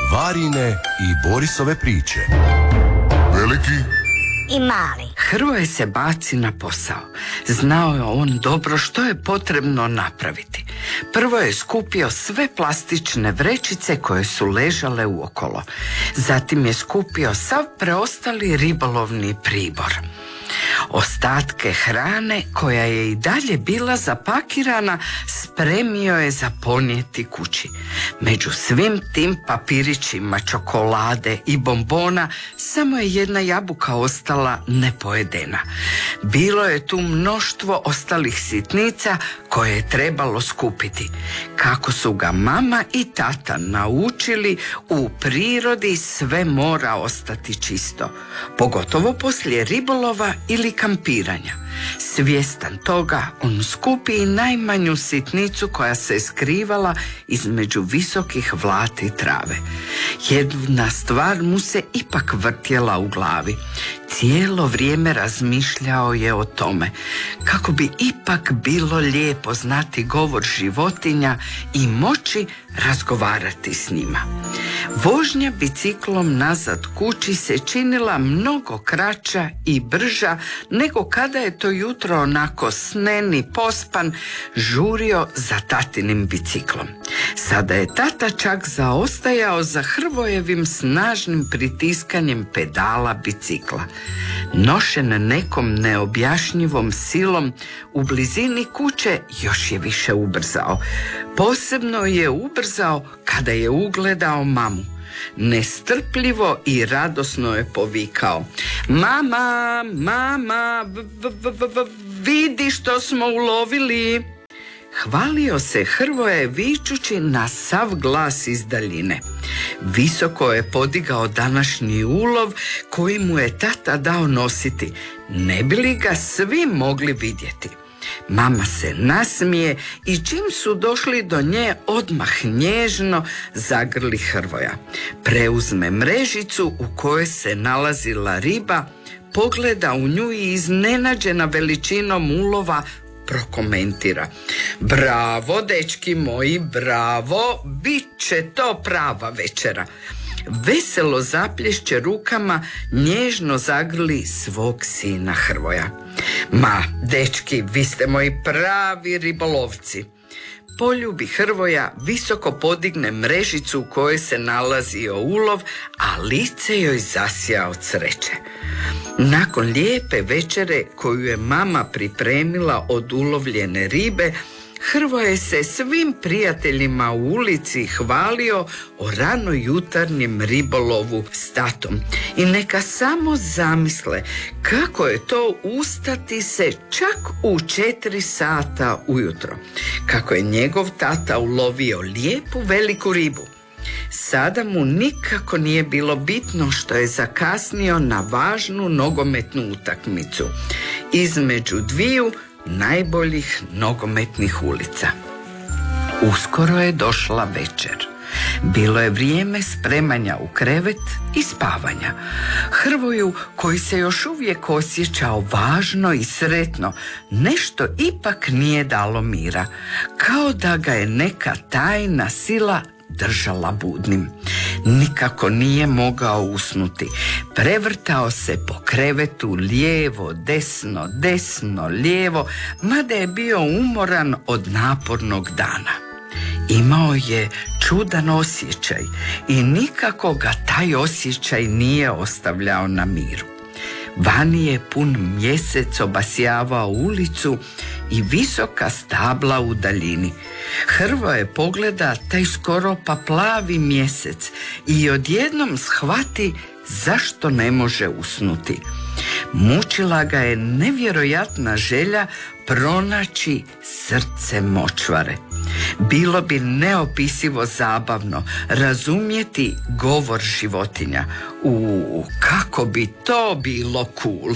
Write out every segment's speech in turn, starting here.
Varine i Borisove priče. Veliki i mali. Hrvoje se baci na posao. Znao je on dobro što je potrebno napraviti. Prvo je skupio sve plastične vrećice koje su ležale uokolo. Zatim je skupio sav preostali ribolovni pribor. Ostatke hrane, koja je i dalje bila zapakirana, spremio je za ponijeti kući. Među svim tim papirićima čokolade i bombona samo je jedna jabuka ostala nepojedena. Bilo je tu mnoštvo ostalih sitnica koje je trebalo skupiti. Kako su ga mama i tata naučili, u prirodi sve mora ostati čisto, pogotovo poslije ribolova ili kampiranja. Svjestan toga, on skupi i najmanju sitnicu koja se skrivala između visokih vlati trave. Jedna stvar mu se ipak vrtjela u glavi. Cijelo vrijeme razmišljao je o tome kako bi ipak bilo lijepo znati govor životinja i moći razgovarati s njima. Vožnja biciklom nazad kući se činila mnogo kraća i brža nego kada je to jutro onako snen i pospan žurio za tatinim biciklom. Sada je tata čak zaostajao za Hrvojevim snažnim pritiskanjem pedala bicikla. Nošen nekom neobjašnjivom silom, u blizini kuće još je više ubrzao. Posebno je ubrzao kada je ugledao mamu. Nestrpljivo i radosno je povikao: "Mama, mama, vidi što smo ulovili!" Hvalio se Hrvoje vičući na sav glas iz daljine. Visoko je podigao današnji ulov koji mu je tata dao nositi, ne bi li ga svi mogli vidjeti. Mama se nasmije i čim su došli do nje, odmah nježno zagrli Hrvoja. Preuzme mrežicu u kojoj se nalazila riba, pogleda u nju i iznenađena veličinom ulova prokomentira: "Bravo, dečki moji, bravo, bit će to prava večera." Veselo zaplješće rukama, nježno zagrli svog sina Hrvoja. "Ma, dečki, vi ste moji pravi ribolovci." Poljubi Hrvoja, visoko podigne mrežicu u kojoj se nalazio ulov, a lice joj zasja od sreće. Nakon lijepe večere koju je mama pripremila od ulovljene ribe, Hrvoje se svim prijateljima u ulici hvalio o ranojutarnjem ribolovu s tatom. I neka samo zamisle kako je to ustati se čak u 4 sata ujutro, kako je njegov tata ulovio lijepu veliku ribu. Sada mu nikako nije bilo bitno što je zakasnio na važnu nogometnu utakmicu između dviju najboljih nogometnih ulica. Uskoro je došla večer. Bilo je vrijeme spremanja u krevet i spavanja. Hrvoju, koji se još uvijek osjećao važno i sretno, nešto ipak nije dalo mira, kao da ga je neka tajna sila držala budnim. Nikako nije mogao usnuti. Prevrtao se po krevetu lijevo, desno, desno, lijevo, mada je bio umoran od napornog dana. Imao je čudan osjećaj i nikako ga taj osjećaj nije ostavljao na miru. Vani je pun mjesec obasjavao ulicu i visoka stabla u daljini. Hrvoje pogleda taj skoro pa plavi mjesec i odjednom shvati zašto ne može usnuti. Mučila ga je nevjerojatna želja pronaći srce močvare. Bilo bi neopisivo zabavno razumjeti govor životinja. Kako bi to bilo cool!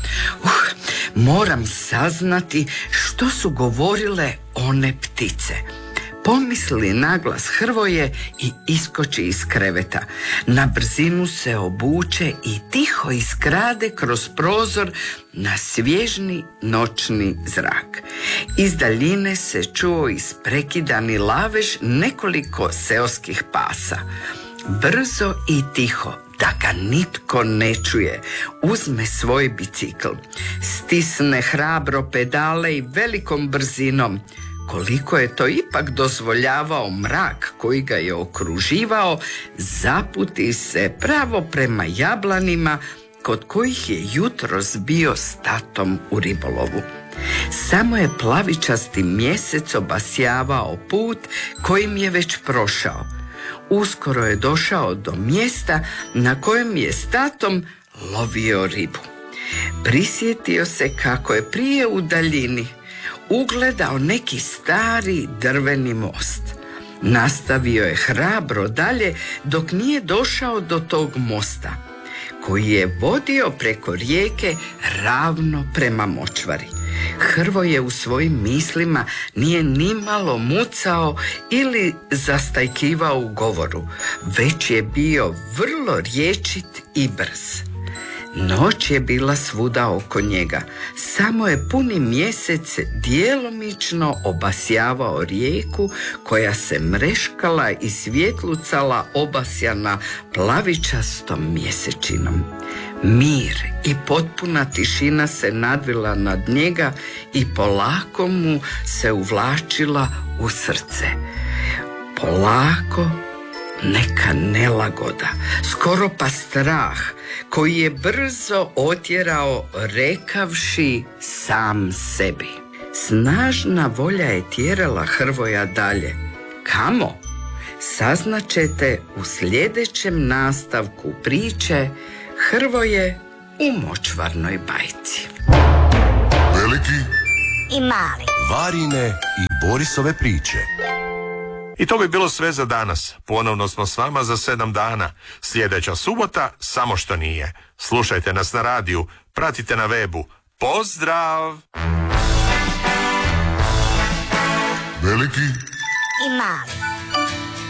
Moram saznati što su govorile one ptice. Pomisli naglas Hrvoje i iskoči iz kreveta. Na brzinu se obuče i tiho iskrade kroz prozor na svježni noćni zrak. Iz daljine se čuo isprekidani lavež nekoliko seoskih pasa. Brzo i tiho, da ga nitko ne čuje, uzme svoj bicikl, stisne hrabro pedale i velikom brzinom, koliko je to ipak dozvoljavao mrak koji ga je okruživao, zaputi se pravo prema jablanima kod kojih je jutros bio s tatom u ribolovu. Samo je plavičasti mjesec obasjavao put kojim je već prošao. Uskoro je došao do mjesta na kojem je s tatom lovio ribu. Prisjetio se kako je prije u daljini ugledao neki stari drveni most. Nastavio je hrabro dalje dok nije došao do tog mosta, koji je vodio preko rijeke ravno prema močvari. Hrvoje u svojim mislima nije nimalo mucao ili zastajkivao u govoru, već je bio vrlo rječit i brz. Noć je bila svuda oko njega, samo je puni mjesec djelomično obasjavao rijeku koja se mreškala i svjetlucala obasjana plavičastom mjesečinom. Mir i potpuna tišina se nadvila nad njega i polako mu se uvlačila u srce. Polako neka nelagoda, skoro pa strah, koji je brzo otjerao rekavši sam sebi. Snažna volja je tjerala Hrvoja dalje. Kamo? Saznaćete u sljedećem nastavku priče Hrvoje u močvarnoj bajci. Veliki I mali. Varine i Borisove priče. I to bi bilo sve za danas. Ponovno smo s vama za 7 dana. Sljedeća subota, samo što nije. Slušajte nas na radiju, pratite na webu. Pozdrav! veliki I mali.